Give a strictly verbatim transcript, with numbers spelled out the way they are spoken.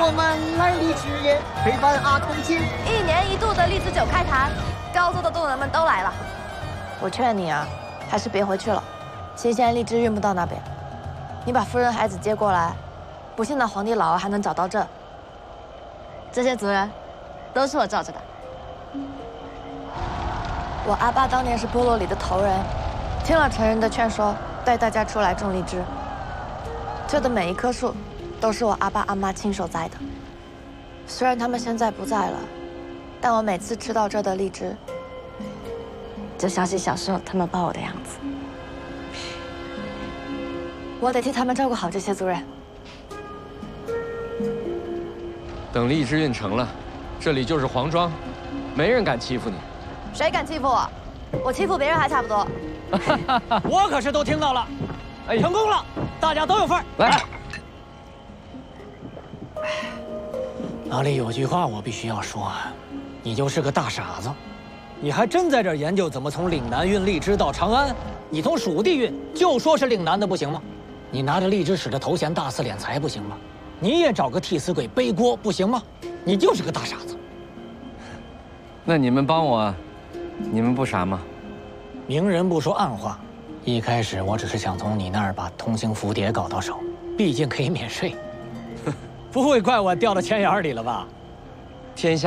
我们来荔枝园陪伴阿童姐。 一年一度的荔枝酒开坛，高州的动人们都来了。 我劝你啊，还是别回去了，新鲜荔枝运不到那边。你把夫人孩子接过来，不信那皇帝老儿还能找到这。 这些族人，都是我罩着的。 我阿爸当年是部落里的头人，听了成人的劝说，带大家出来种荔枝。这的每一棵树，都是我阿爸阿妈亲手栽的。虽然他们现在不在了，但我每次吃到这的荔枝，就想起小时候他们抱我的样子。我得替他们照顾好这些族人。 等荔枝运成了，这里就是黄庄，没人敢欺负你。 谁敢欺负我？我欺负别人还差不多。 我可是都听到了，哎，成功了，大家都有份儿。 来， 老李有句话我必须要说，你就是个大傻子，你还真在这儿研究怎么从岭南运荔枝到长安？你从蜀地运，就说是岭南的不行吗？你拿着荔枝使的头衔大肆敛财不行吗？你也找个替死鬼背锅不行吗？你就是个大傻子。 那你们帮我，你们不傻吗？ 明人不说暗话，一开始我只是想从你那儿把通行符牒搞到手，毕竟可以免税。不会怪我掉到钱眼里了吧？ 天下。